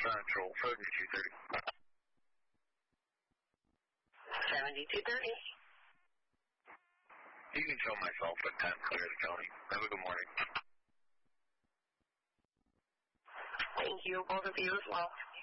Central, 7230. 7230. You can show myself at 10, clear the county. Have a good morning. Thank you, both of you as well.